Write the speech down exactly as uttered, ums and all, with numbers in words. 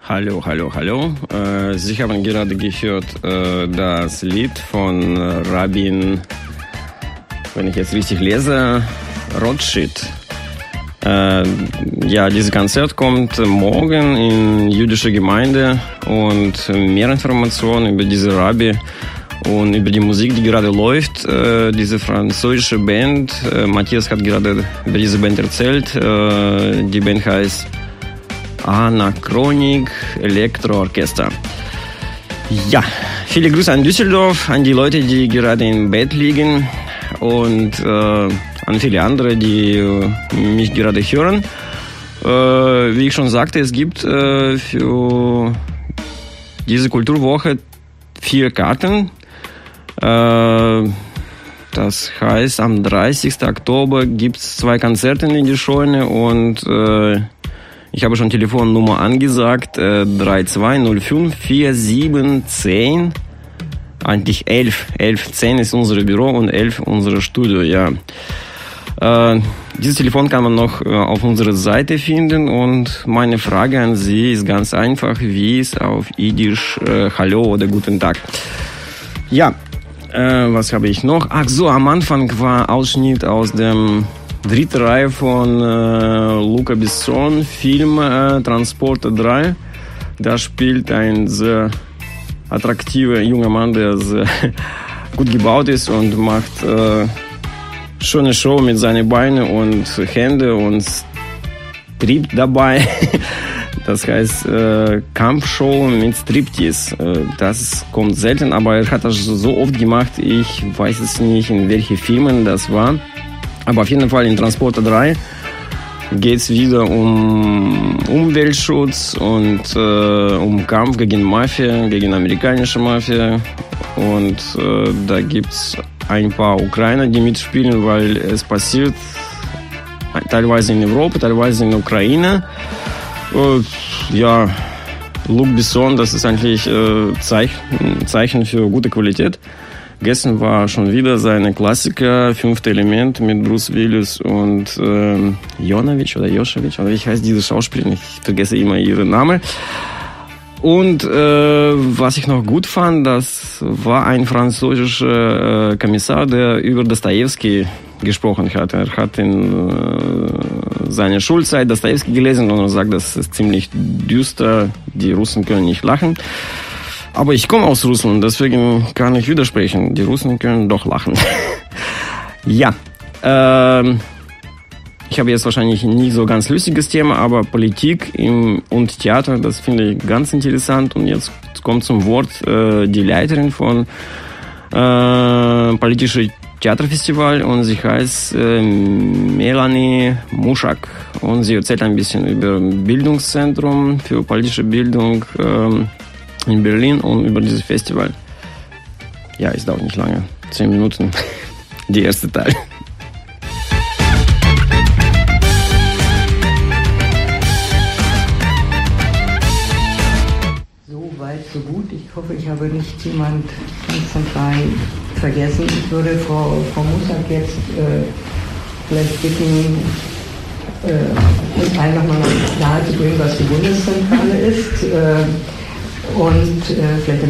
Hallo, hallo, hallo. Äh, Sie haben gerade gehört äh, das Lied von Rabin, wenn ich jetzt richtig lese, Rothschild. Äh, ja, dieses Konzert kommt morgen in jüdische Gemeinde und mehr Informationen über diese Rabbi und über die Musik, die gerade läuft. Äh, diese französische Band, äh, Matthias hat gerade über diese Band erzählt. Äh, die Band heißt Anachronik Elektroorchester. Ja, viele Grüße an Düsseldorf, an die Leute, die gerade im Bett liegen und äh, an viele andere, die äh, mich gerade hören. Äh, wie ich schon sagte, es gibt äh, für diese Kulturwoche vier Karten. Äh, das heißt, am dreißigsten Oktober gibt es zwei Konzerte in die Scheune und äh, ich habe schon Telefonnummer angesagt, äh, drei zwei null fünf vier sieben zehn, eigentlich elf, elf, zehn ist unser Büro und elf unser Studio, ja. Äh, dieses Telefon kann man noch äh, auf unserer Seite finden und meine Frage an Sie ist ganz einfach, wie ist auf Jiddisch äh, Hallo oder Guten Tag? Ja, äh, was habe ich noch? Ach so, am Anfang war Ausschnitt aus dem dritte Reihe von äh, Luca Besson, Film äh, Transporter drei. Da spielt ein sehr attraktiver junger Mann, der sehr gut gebaut ist und macht äh, schöne Show mit seinen Beinen und Händen und Strip dabei. Das heißt äh, Kampfshow mit Striptease. Äh, das kommt selten, aber er hat das so oft gemacht, ich weiß es nicht, in welchen Filmen das war. Aber auf jeden Fall in Transporter drei geht es wieder um Umweltschutz und äh, um Kampf gegen Mafia, gegen amerikanische Mafia. Und äh, da gibt es ein paar Ukrainer, die mitspielen, weil es passiert teilweise in Europa, teilweise in der Ukraine. Äh, ja, Luc Besson, das ist eigentlich äh, Zeichen, Zeichen für gute Qualität. Gestern war schon wieder seine Klassiker, Fünfte Element mit Bruce Willis und äh, Jonovic oder Jošović, oder wie heißt diese Schauspielerin? Ich vergesse immer ihren Namen. Und äh, was ich noch gut fand, das war ein französischer äh, Kommissar, der über Dostojewski gesprochen hat. Er hat in äh, seiner Schulzeit Dostojewski gelesen und er sagt, das ist ziemlich düster, die Russen können nicht lachen. Aber ich komme aus Russland, deswegen kann ich widersprechen. Die Russen können doch lachen. Ja, ähm, ich habe jetzt wahrscheinlich nicht so ganz lustiges Thema, aber Politik im, und Theater, das finde ich ganz interessant. Und jetzt kommt zum Wort äh, die Leiterin von äh, politischen Theaterfestival und sie heißt äh, Melanie Muschak. Und sie erzählt ein bisschen über Bildungszentrum für politische Bildung äh, in Berlin und über dieses Festival. Ja, es dauert nicht lange. Zehn Minuten. Die erste Teil. So weit, so gut. Ich hoffe, ich habe nicht jemand ganz zentral vergessen. Ich würde Frau, Frau Muschak jetzt äh, vielleicht bitten, äh, uns einfach mal nahe zu bringen, was die Bundeszentrale ist. Äh, und äh, vielleicht